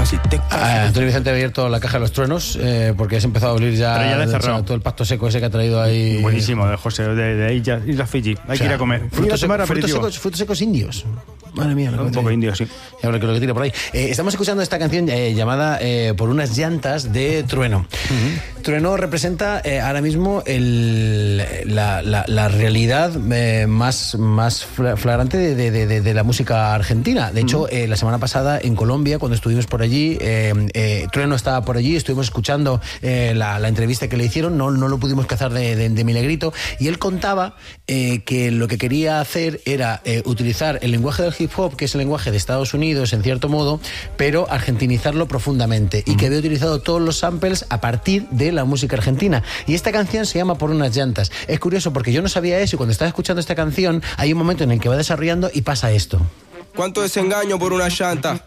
Antonio Vicente ha abierto la caja de los truenos porque has empezado a abrir ya todo el pasto seco ese que ha traído ahí. Buenísimo, de José, de Isla Fiji. Hay que ir a comer. Frutos secos indios. Madre mía, un poco indio, sí. Y ahora que lo que tira por ahí. Estamos escuchando esta canción llamada Por unas llantas de Trueno. Trueno representa ahora mismo la realidad más flagrante de la música argentina. De hecho, la semana pasada en Colombia, cuando estuvimos por allí, Trueno estaba por allí, estuvimos escuchando la entrevista que le hicieron, no lo pudimos cazar de milagrito, y él contaba que lo que quería hacer era utilizar el lenguaje del hip hop, que es el lenguaje de Estados Unidos en cierto modo, pero argentinizarlo profundamente, y que había utilizado todos los samples a partir de la música argentina. Y esta canción se llama Por unas llantas. Es curioso porque yo no sabía eso, y cuando estaba escuchando esta canción hay un momento en el que va desarrollando y pasa esto. ¿Cuánto desengaño por una llanta?